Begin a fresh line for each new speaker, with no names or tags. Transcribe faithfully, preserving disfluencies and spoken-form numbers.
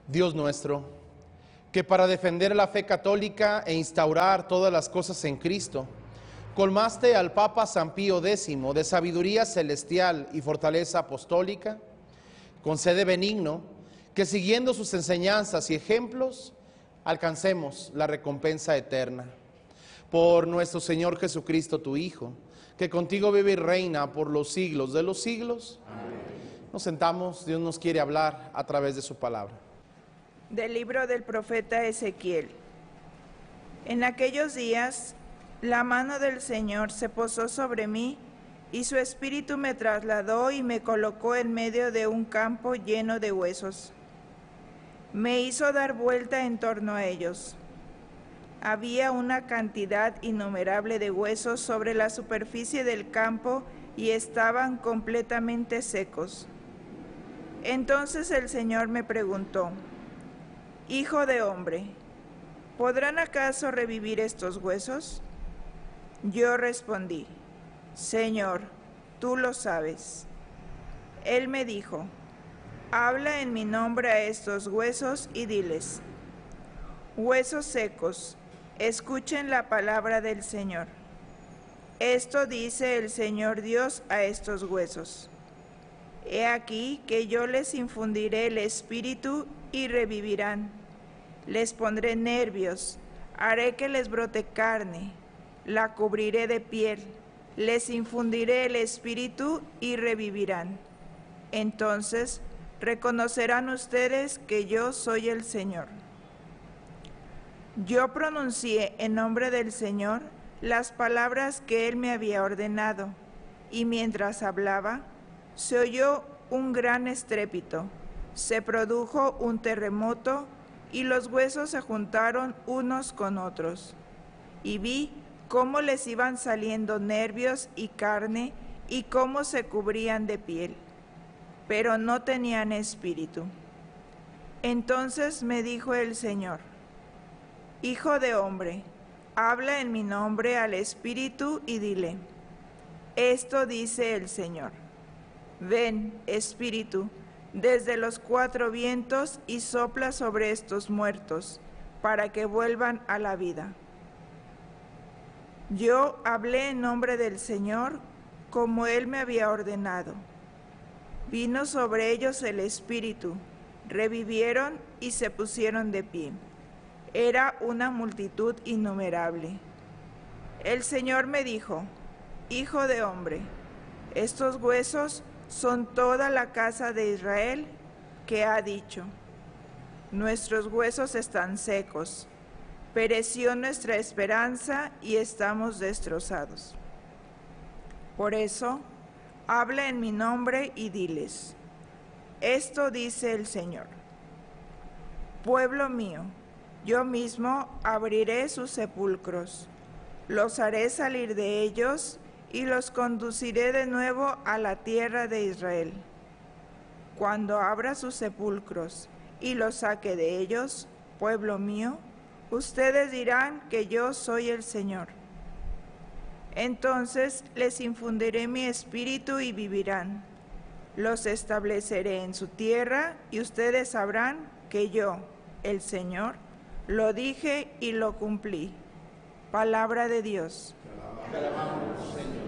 Dios nuestro, que para defender la fe católica e instaurar todas las cosas en Cristo, colmaste al Papa San Pío décimo de sabiduría celestial y fortaleza apostólica, concede benigno que siguiendo sus enseñanzas y ejemplos, alcancemos la recompensa eterna. Por nuestro Señor Jesucristo, tu Hijo, que contigo vive y reina por los siglos de los siglos. Amén. Nos sentamos, Dios nos quiere hablar a través de su palabra.
Del libro del profeta Ezequiel. En aquellos días, la mano del Señor se posó sobre mí, y su espíritu me trasladó y me colocó en medio de un campo lleno de huesos. Me hizo dar vuelta en torno a ellos. Había una cantidad innumerable de huesos sobre la superficie del campo y estaban completamente secos. Entonces el Señor me preguntó: Hijo de hombre, ¿podrán acaso revivir estos huesos? Yo respondí: Señor, tú lo sabes. Él me dijo: Habla en mi nombre a estos huesos y diles: Huesos secos, escuchen la palabra del Señor. Esto dice el Señor Dios a estos huesos: He aquí que yo les infundiré el espíritu y revivirán. Les pondré nervios, haré que les brote carne, la cubriré de piel, les infundiré el espíritu y revivirán. Entonces reconocerán ustedes que yo soy el Señor. Yo pronuncié en nombre del Señor las palabras que Él me había ordenado, y mientras hablaba, se oyó un gran estrépito, se produjo un terremoto, y los huesos se juntaron unos con otros. Y vi cómo les iban saliendo nervios y carne, y cómo se cubrían de piel, pero no tenían espíritu. Entonces me dijo el Señor: Hijo de hombre, habla en mi nombre al espíritu y dile: Esto dice el Señor. Ven, espíritu, desde los cuatro vientos y sopla sobre estos muertos, para que vuelvan a la vida. Yo hablé en nombre del Señor, como Él me había ordenado. Vino sobre ellos el espíritu, revivieron y se pusieron de pie. Era una multitud innumerable. El Señor me dijo: Hijo de hombre, estos huesos son toda la casa de Israel, que ha dicho: Nuestros huesos están secos, pereció nuestra esperanza y estamos destrozados. Por eso, habla en mi nombre y diles: Esto dice el Señor. Pueblo mío, yo mismo abriré sus sepulcros, los haré salir de ellos y los conduciré de nuevo a la tierra de Israel. Cuando abra sus sepulcros y los saque de ellos, pueblo mío, ustedes dirán que yo soy el Señor. Entonces les infundiré mi espíritu y vivirán. Los estableceré en su tierra y ustedes sabrán que yo, el Señor, lo dije y lo cumplí. Palabra de Dios. Te alabamos, Señor.